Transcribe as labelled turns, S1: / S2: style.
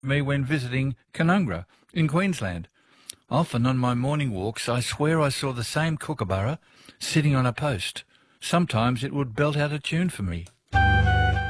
S1: me when visiting Canungra in Queensland. Often on my morning walks, I swear I saw the same kookaburra sitting on a post. Sometimes it would belt out a tune for me.